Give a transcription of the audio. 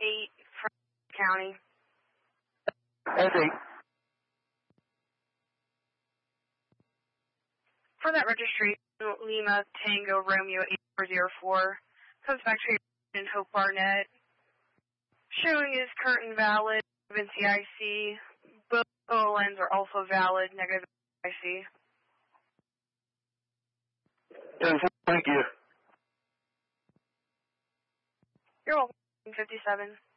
from County. That's 8. For that registration, Lima Tango Romeo 8404 comes back to in Hope Barnett. Showing is current and valid, NCIC. Both OLNs are also valid, negative NCIC. Thank you. You're welcome, 57.